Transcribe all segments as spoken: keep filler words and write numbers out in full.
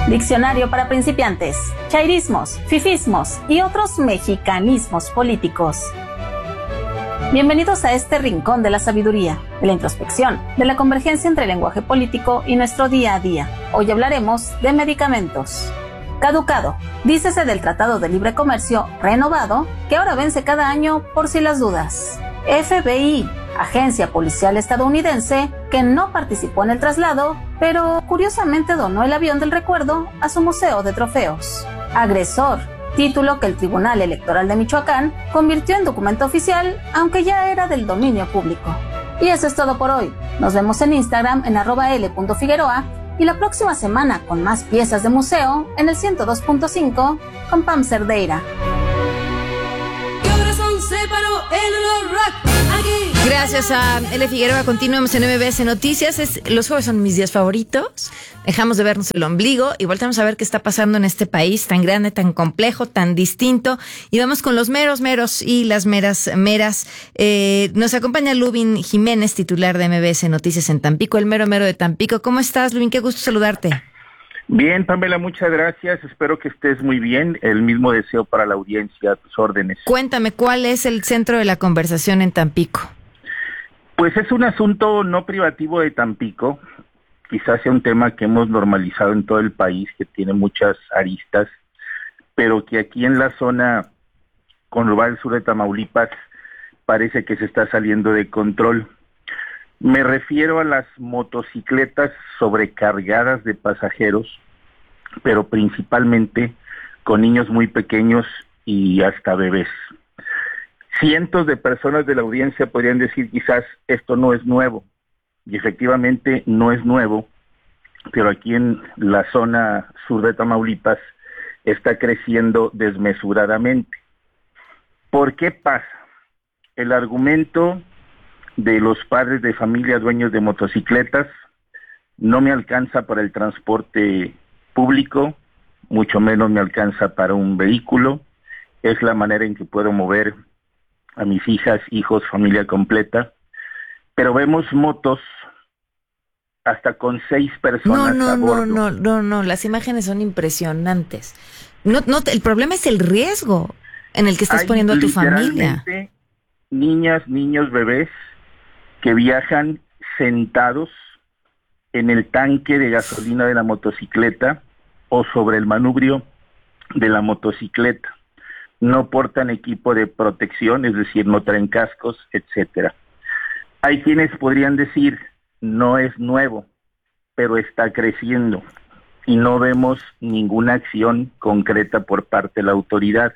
Diccionario para principiantes, chairismos, fifismos y otros mexicanismos políticos. Bienvenidos a este rincón de la sabiduría, de la introspección, de la convergencia entre el lenguaje político y nuestro día a día. Hoy hablaremos de medicamentos. Caducado, dícese del Tratado de Libre Comercio renovado, que ahora vence cada año por si las dudas. F B I, agencia policial estadounidense, que no participó en el traslado, pero curiosamente donó el avión del recuerdo a su museo de trofeos. Agresor, título que el Tribunal Electoral de Michoacán convirtió en documento oficial, aunque ya era del dominio público. Y eso es todo por hoy. Nos vemos en Instagram en arroba l punto figueroa y la próxima semana con más piezas de museo en el ciento dos punto cinco con Pam Cerdeira. Gracias a L. Figueroa. Continuamos en M B S Noticias. Es, los jueves son mis días favoritos. Dejamos de vernos el ombligo y volvemos a ver qué está pasando en este país tan grande, tan complejo, tan distinto. Y vamos con los meros meros y las meras meras. Eh, nos acompaña Lubin Jiménez, titular de M B S Noticias en Tampico, el mero mero de Tampico. ¿Cómo estás, Lubin? Qué gusto saludarte. Bien, Pamela, muchas gracias. Espero que estés muy bien. El mismo deseo para la audiencia, a tus órdenes. Cuéntame, ¿cuál es el centro de la conversación en Tampico? Pues es un asunto no privativo de Tampico. Quizás sea un tema que hemos normalizado en todo el país, que tiene muchas aristas, pero que aquí en la zona conurbada del sur de Tamaulipas parece que se está saliendo de control. Me refiero a las motocicletas sobrecargadas de pasajeros, pero principalmente con niños muy pequeños y hasta bebés. Cientos de personas de la audiencia podrían decir quizás esto no es nuevo, y efectivamente no es nuevo, pero aquí en la zona sur de Tamaulipas está creciendo desmesuradamente. ¿Por qué pasa? El argumento de los padres de familia dueños de motocicletas: no me alcanza para el transporte público, mucho menos me alcanza para un vehículo, es la manera en que puedo mover a mis hijas, hijos, familia completa. Pero vemos motos hasta con seis personas no, no, a bordo. No, no, no, no, las imágenes son impresionantes. No, no, el problema es el riesgo en el que estás Hay poniendo a tu familia. Niñas, niños, bebés que viajan sentados en el tanque de gasolina de la motocicleta o sobre el manubrio de la motocicleta. No portan equipo de protección, es decir, no traen cascos, etcétera. Hay quienes podrían decir, no es nuevo, pero está creciendo y no vemos ninguna acción concreta por parte de la autoridad.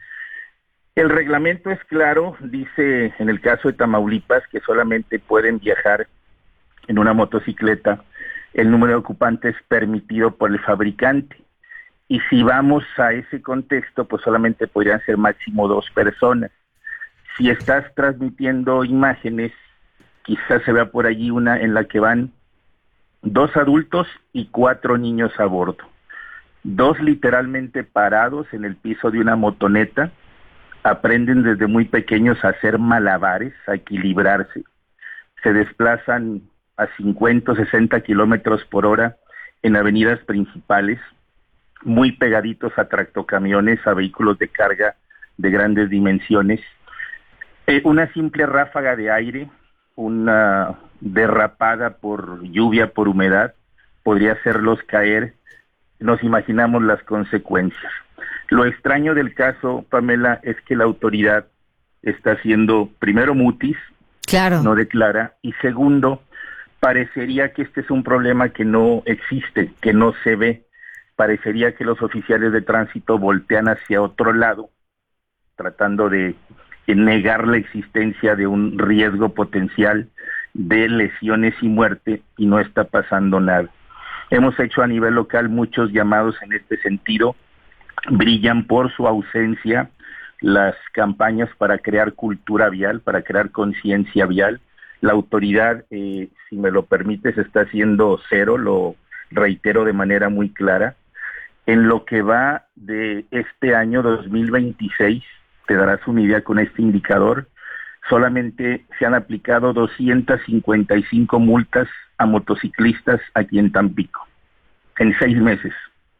El reglamento es claro, dice en el caso de Tamaulipas que solamente pueden viajar en una motocicleta el número de ocupantes permitido por el fabricante. Y si vamos a ese contexto, pues solamente podrían ser máximo dos personas. Si estás transmitiendo imágenes, quizás se vea por allí una en la que van dos adultos y cuatro niños a bordo. Dos literalmente parados en el piso de una motoneta, aprenden desde muy pequeños a hacer malabares, a equilibrarse. Se desplazan a cincuenta o sesenta kilómetros por hora en avenidas principales, muy pegaditos a tractocamiones, a vehículos de carga de grandes dimensiones. Eh, una simple ráfaga de aire, una derrapada por lluvia, por humedad, podría hacerlos caer. Nos imaginamos las consecuencias. Lo extraño del caso, Pamela, es que la autoridad está haciendo, primero, mutis, claro, no declara, y segundo, parecería que este es un problema que no existe, que no se ve. Parecería que los oficiales de tránsito voltean hacia otro lado, tratando de negar la existencia de un riesgo potencial de lesiones y muerte, y no está pasando nada. Hemos hecho a nivel local muchos llamados en este sentido. Brillan por su ausencia las campañas para crear cultura vial, para crear conciencia vial. La autoridad, eh, si me lo permites, está haciendo cero, lo reitero de manera muy clara. En lo que va de este año dos mil veintiséis, te darás una idea con este indicador, solamente se han aplicado doscientas cincuenta y cinco multas a motociclistas aquí en Tampico, en seis meses.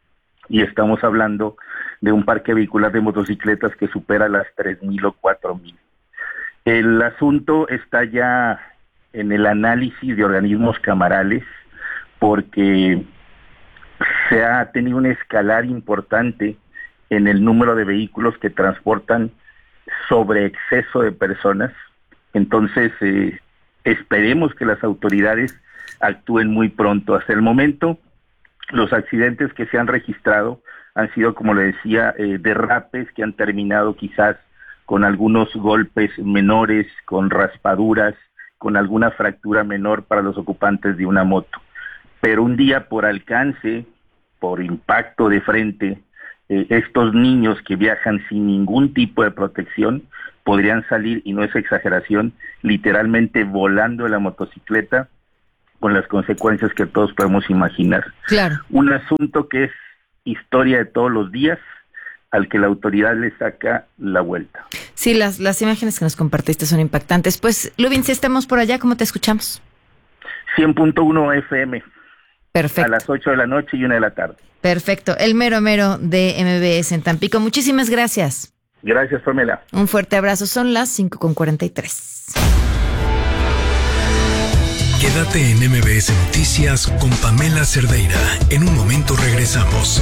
y estamos hablando de un parque vehicular de motocicletas que supera las tres mil o cuatro mil. El asunto está ya en el análisis de organismos camarales porque se ha tenido un escalar importante en el número de vehículos que transportan sobre exceso de personas. Entonces, eh, esperemos que las autoridades actúen muy pronto. Hasta el momento, los accidentes que se han registrado han sido, como le decía, eh, derrapes que han terminado quizás con algunos golpes menores, con raspaduras, con alguna fractura menor para los ocupantes de una moto. Pero un día por alcance, por impacto de frente, eh, estos niños que viajan sin ningún tipo de protección podrían salir, y no es exageración, literalmente volando de la motocicleta, con las consecuencias que todos podemos imaginar. Claro. Un asunto que es historia de todos los días, al que la autoridad le saca la vuelta. Sí, las, las imágenes que nos compartiste son impactantes. Pues, Lubin, si estamos por allá, ¿cómo te escuchamos? cien punto uno F M. Perfecto. A las ocho de la noche y una de la tarde. Perfecto. El mero mero de M B S en Tampico. Muchísimas gracias. Gracias, Pamela. Un fuerte abrazo. Son las cinco con cuarenta y tres. Quédate en M B S Noticias con Pamela Cerdeira. En un momento regresamos.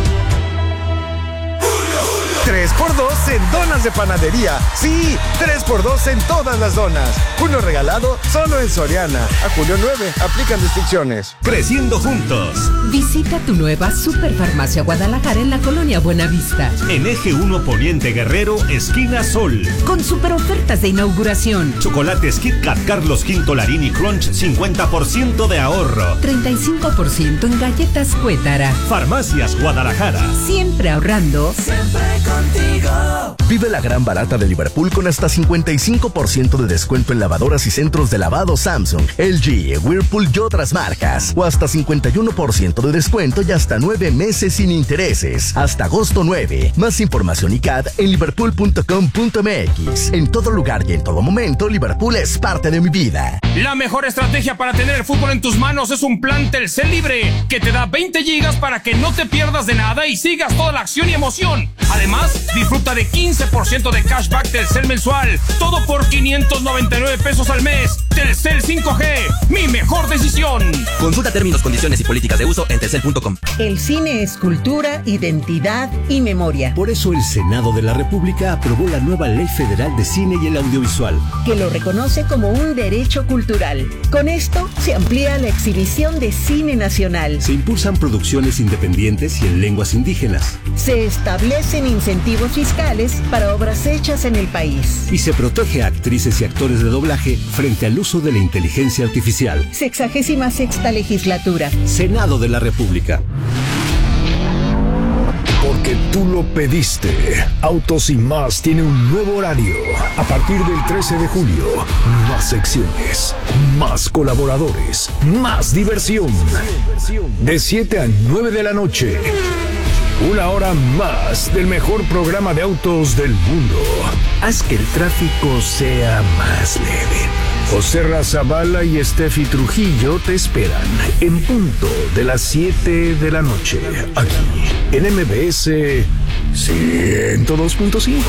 tres por dos en donas de panadería. Sí, tres por dos en todas las donas. Uno regalado solo en Soriana. A julio nueve, aplican restricciones. Creciendo juntos. Visita tu nueva Superfarmacia Guadalajara en la colonia Buenavista. En Eje uno Poniente Guerrero, esquina Sol. Con super ofertas de inauguración. Chocolates Kit Kat Carlos V Larini Crunch, cincuenta por ciento de ahorro. treinta y cinco por ciento en galletas Cuétara. Farmacias Guadalajara. Siempre ahorrando. Siempre contigo. Vive la gran barata de Liverpool con hasta cincuenta y cinco por ciento de descuento en lavadoras y centros de lavado Samsung, L G, Whirlpool y otras marcas. O hasta cincuenta y uno por ciento de descuento y hasta nueve meses sin intereses. Hasta agosto nueve. Más información y C A D en liverpool punto com punto m x. En todo lugar y en todo momento, Liverpool es parte de mi vida. La mejor estrategia para tener el fútbol en tus manos es un plan Telcel Libre que te da veinte gigas para que no te pierdas de nada y sigas toda la acción y emoción. Además, disfruta de quince por ciento de cashback Telcel mensual. Todo por quinientos noventa y nueve pesos al mes. Telcel cinco G, mi mejor decisión. Consulta términos, condiciones y políticas de uso en telcel punto com. El cine es cultura, identidad y memoria. Por eso el Senado de la República aprobó la nueva Ley Federal de Cine y el Audiovisual, que lo reconoce como un derecho cultural. Con esto se amplía la exhibición de cine nacional. Se impulsan producciones independientes y en lenguas indígenas. Se establecen incentivos fiscales para obras hechas en el país. Y se protege a actrices y actores de doblaje frente al uso de la inteligencia artificial. Sexagésima sexta legislatura. Senado de la República. Porque tú lo pediste. Autos y Más tiene un nuevo horario. A partir del trece de julio, más secciones, más colaboradores, más diversión. De siete a nueve de la noche. Una hora más del mejor programa de autos del mundo. Haz que el tráfico sea más leve. José Razabala y Steffi Trujillo te esperan en punto de las siete de la noche, aquí en M B S ciento dos punto cinco.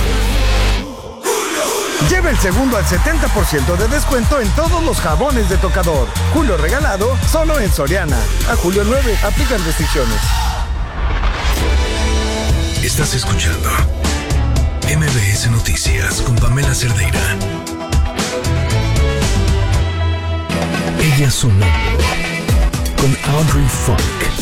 Lleva el segundo al setenta por ciento de descuento en todos los jabones de tocador. Julio regalado solo en Soriana. A julio nueve, aplican restricciones. Estás escuchando M B S Noticias con Pamela Cerdeira. Ella sonando con Audrey Funk.